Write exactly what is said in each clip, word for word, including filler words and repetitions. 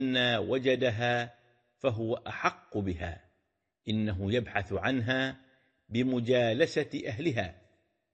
وجدها فهو أحق بها، إنه يبحث عنها بمجالسة أهلها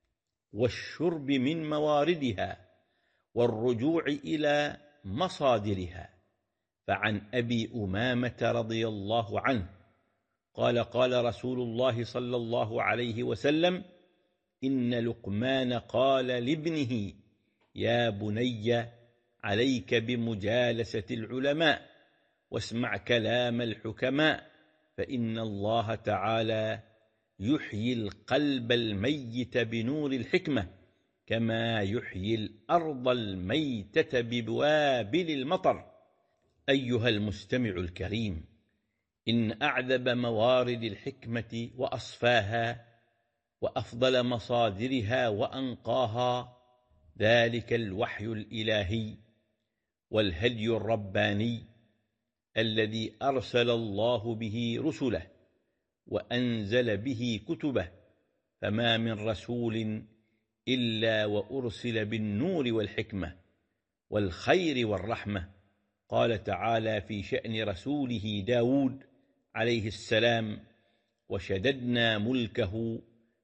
والشرب من مواردها والرجوع إلى مصادرها. فعن أبي أمامة رضي الله عنه قال قال رسول الله صلى الله عليه وسلم: إن لقمان قال لابنه: يا بني عليك بمجالسة العلماء واسمع كلام الحكماء، فإن الله تعالى يحيي القلب الميت بنور الحكمة كما يحيي الأرض الميتة بوابل المطر. أيها المستمع الكريم، إن أعذب موارد الحكمة وأصفاها وأفضل مصادرها وأنقاها ذلك الوحي الإلهي والهدي الرباني الذي أرسل الله به رسله وأنزل به كتبه، فما من رسول إلا وأرسل بالنور والحكمة والخير والرحمة. قال تعالى في شأن رسوله داود عليه السلام: وشددنا ملكه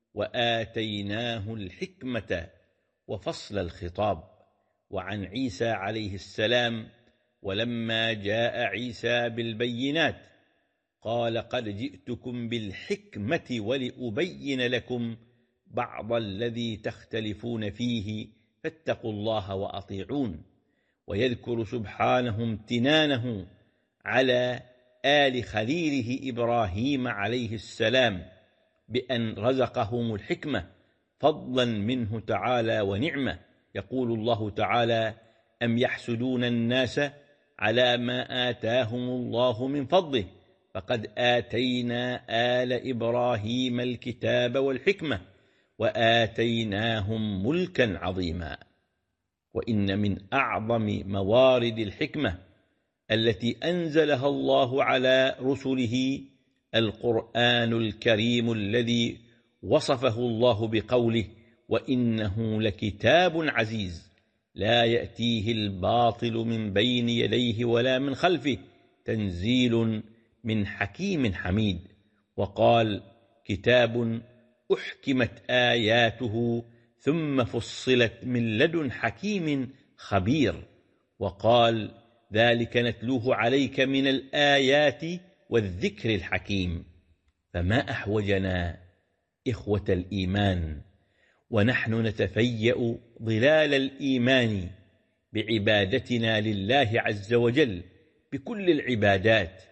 وآتيناه الحكمة وفصل الخطاب. وعن عيسى عليه السلام: ولما جاء عيسى بالبينات قال قد جئتكم بالحكمة ولأبين لكم بعض الذي تختلفون فيه فاتقوا الله وأطيعون. ويذكر سبحانه امتنانه على آل خليله إبراهيم عليه السلام بأن رزقهم الحكمة فضلا منه تعالى ونعمة. يقول الله تعالى: أم يحسدون الناس على ما آتاهم الله من فضله فقد آتينا آل إبراهيم الكتاب والحكمة وآتيناهم ملكا عظيما. وإن من أعظم موارد الحكمة التي أنزلها الله على رسله القرآن الكريم الذي وصفه الله بقوله: وإنه لكتاب عزيز لا يأتيه الباطل من بين يديه ولا من خلفه تنزيل من حكيم حميد. وقال: كتاب أحكمت آياته ثم فصلت من لدن حكيم خبير. وقال: ذلك نتلوه عليك من الآيات والذكر الحكيم. فما أحوجنا إخوة الإيمان ونحن نتفيأ ظلال الإيمان بعبادتنا لله عز وجل بكل العبادات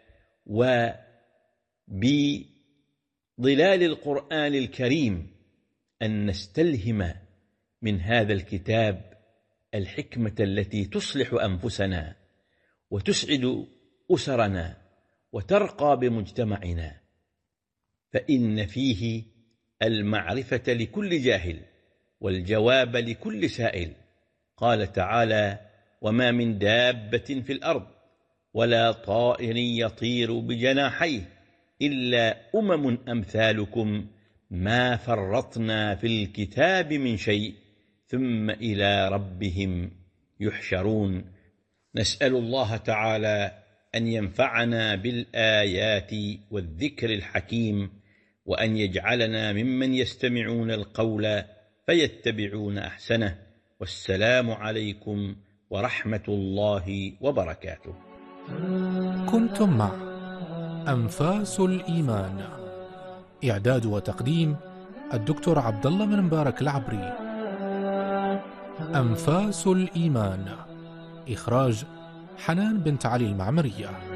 وبظلال القرآن الكريم أن نستلهم من هذا الكتاب الحكمة التي تصلح أنفسنا وتسعد أسرنا وترقى بمجتمعنا، فإن فيه المعرفة لكل جاهل والجواب لكل سائل. قال تعالى: وما من دابة في الأرض ولا طائر يطير بجناحيه إلا أمم أمثالكم ما فرطنا في الكتاب من شيء ثم إلى ربهم يحشرون. نسأل الله تعالى أن ينفعنا بالآيات والذكر الحكيم، وأن يجعلنا ممن يستمعون القول فيتبعون أحسنه. والسلام عليكم ورحمة الله وبركاته. كنتم مع أنفاس الإيمان، إعداد وتقديم الدكتور عبد الله بن مبارك العبري. أنفاس الإيمان، إخراج حنان بنت علي المعمرية.